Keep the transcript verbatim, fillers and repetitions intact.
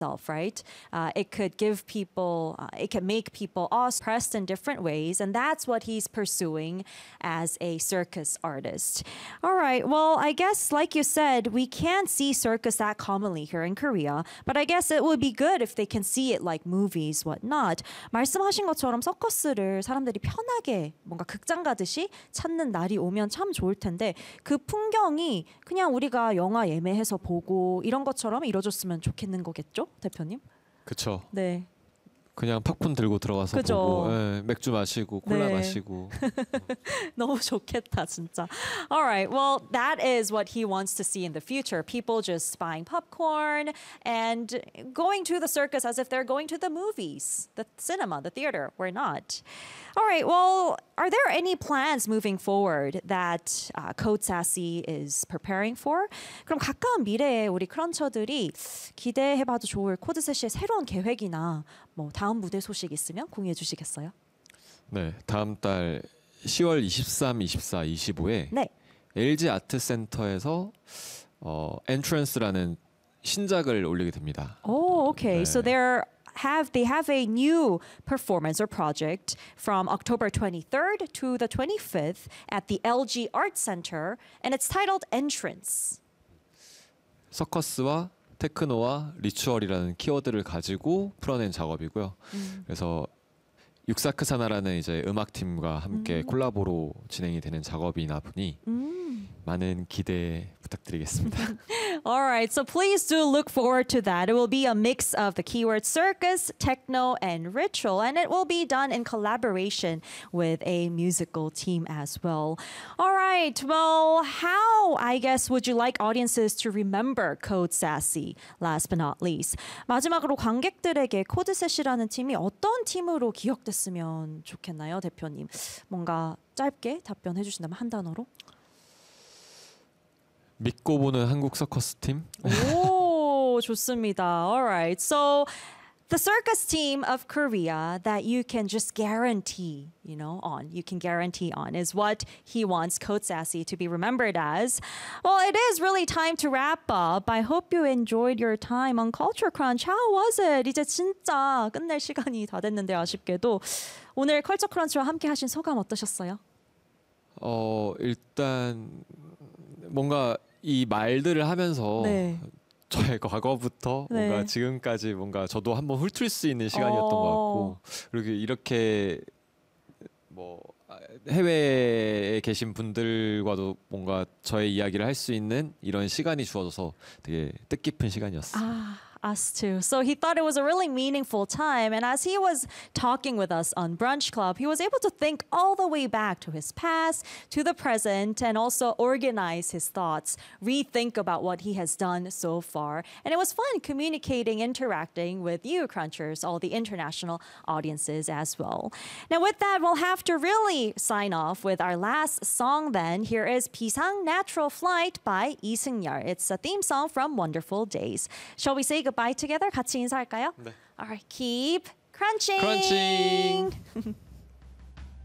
right? Uh, it could give people, uh, it can make people all expressed in different ways, and that's what he's pursuing as a circus artist. All right, well, I guess, like you said, we can't see circus that commonly here in Korea, but I guess it would be good if they can see it like movies, whatnot. 말씀하신 것처럼 서커스를 사람들이 편하게 뭔가 극장 가듯이 찾는 날이 오면 참 좋을 텐데 그 풍경이 그냥 우리가 영화 예매해서 보고 이런 것처럼 이루어졌으면 좋겠는 거겠죠? 대표님? 그렇죠. 네. 그냥 팝콘 들고 들어가서 그죠. 보고 예, 맥주 마시고 콜라 네. 마시고 너무 좋겠다 진짜. All right, well, that is what he wants to see in the future. People just buying popcorn and going to the circus as if they're going to the movies, the cinema, the theater. We're not. All right, well, are there any plans moving forward that uh, Code Sassy is preparing for? 그럼 가까운 미래에 우리 크런처들이 기대해봐도 좋을 코드셋의 새로운 계획이나 뭐 다음 무대 소식 있으면 공유해 주시겠어요? 네, 다음 달 시월 이십삼, 이십사, 이십오에 네. 엘지 아트센터에서 어, Entrance라는 신작을 올리게 됩니다. Oh, okay. 네. So they're have they have a new performance or project from October twenty-third to the twenty-fifth at the L G Art Center, and it's titled Entrance. 서커스와 테크노와 리추얼이라는 키워드를 가지고 풀어낸 작업이고요. 음. 그래서 육사크사나라는 이제 음악팀과 함께 음. 콜라보로 진행이 되는 작업이나 보니 음. 많은 기대 부탁드리겠습니다. All right, so please do look forward to that. It will be a mix of the keyword circus, techno, and ritual, and it will be done in collaboration with a musical team as well. All right, well, how, I guess, would you like audiences to remember Code Sassy, last but not least? 마지막으로 관객들에게 코드셋이라는 팀이 어떤 팀으로 기억됐으면 좋겠나요, 대표님? 뭔가 짧게 답변해 주신다면 한 단어로? 믿고 보는 한국 서커스 팀. 오, 좋습니다. All right. So the circus team of Korea that you can just guarantee, you know, on, you can guarantee on is what he wants Code Sassy to be remembered as. Well, it is really time to wrap up. I hope you enjoyed your time on Culture Crunch. How was it? 이제 진짜 끝낼 시간이 다 됐는데 아쉽게도 오늘 컬처 크런치와 함께 하신 소감 어떠셨어요? 어, 일단 뭔가 이 말들을 하면서 네. 저의 과거부터 네. 뭔가 지금까지 뭔가 저도 한번 훑을 수 있는 시간이었던 어. 것 같고 그리고 이렇게 뭐 해외에 계신 분들과도 뭔가 저의 이야기를 할 수 있는 이런 시간이 주어져서 되게 뜻깊은 시간이었어요. Ah, us too. So he thought it was a really meaningful time. And as he was talking with us on Brunch Club, he was able to think all the way back to his past, to the present, and also organize his thoughts, rethink about what he has done so far. And it was fun communicating, interacting with you, Crunchers, all the international audiences as well. Now, with that, we'll have to really sign off with our last song then. Here is Pisang Natural Flight by Lee Seung-yeol. It's a theme song from Wonderful Days. Shall we say goodbye together? 같이 인사할까요? 네. All right, keep crunching. 크런칭.